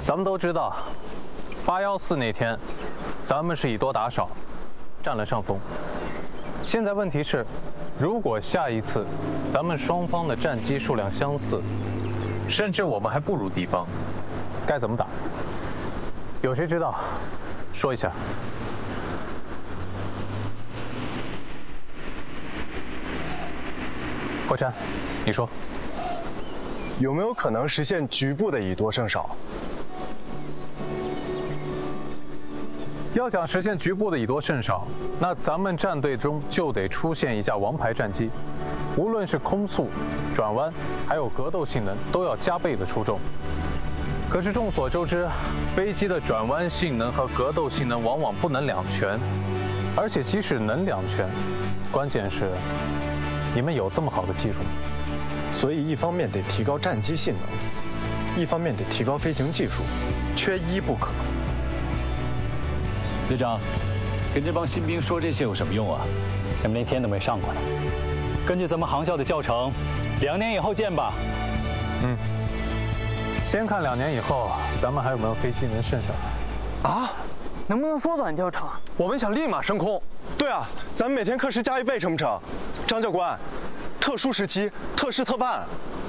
咱们都知道，814那天，咱们是以多打少，占了上风。现在问题是，如果下一次咱们双方的战机数量相似，甚至我们还不如敌方，该怎么打？有谁知道？说一下。霍山，你说。 有没有可能实现局部的以多胜少？ 要想实现局部的以多胜少，那咱们战队中就得出现一架王牌战机，无论是空速、转弯，还有格斗性能，都要加倍的出众。可是众所周知，飞机的转弯性能和格斗性能往往不能两全，而且即使能两全，关键是你们有这么好的技术吗？ 所以一方面得提高战机性能，一方面得提高飞行技术，缺一不可。 队长，跟这帮新兵说这些有什么用啊？他们连天都没上过呢。根据咱们航校的教程，2年以后见吧。 先看2年以后，咱们还有没有飞机能剩下来？ 啊？能不能缩短教程？我们想立马升空。 对啊，咱们每天课时加1倍，成不成？张教官，特殊时期特事特办。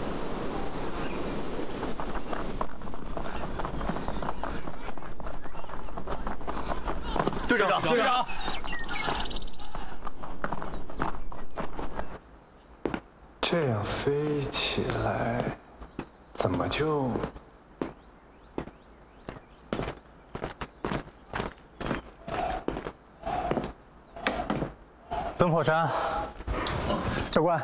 队长，队长。这样飞起来，怎么就？ 曾破山， 教官，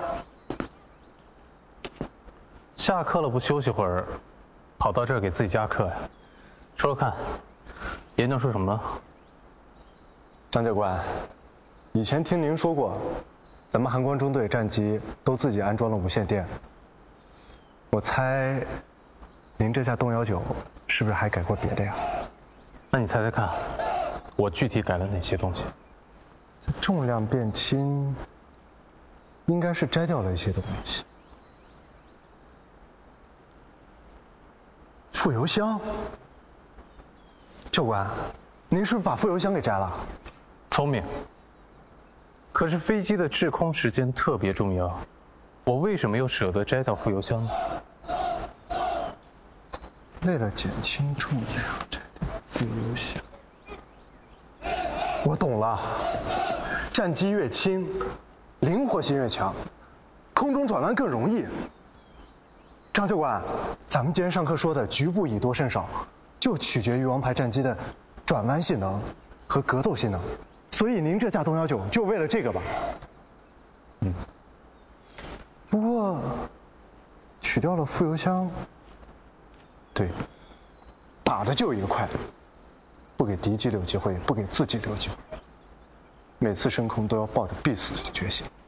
下课了不休息会儿，跑到这儿给自己加课呀？说说看，研究出什么了？ 张教官，以前听您说过，咱们韩光中队战机都自己安装了无线电。我猜，您这架东119是不是还改过别的呀？ 那你猜猜看，我具体改了哪些东西？ 重量变轻，应该是摘掉了一些东西。副油箱，教官，您是不是把副油箱给摘了？ 聪明。可是飞机的滞空时间特别重要，我为什么又舍得摘掉副油箱呢？ 为了减轻重量，摘掉副油箱。我懂了。战机越轻，灵活性越强，空中转弯更容易。张教官，咱们今天上课说的局部以多胜少，就取决于王牌战机的转弯性能和格斗性能。所以您这架东119就为了这个吧？不过取掉了副油箱，对，打的就一个快，不给敌机留机会，不给自己留机会。每次升空都要抱着必死的决心。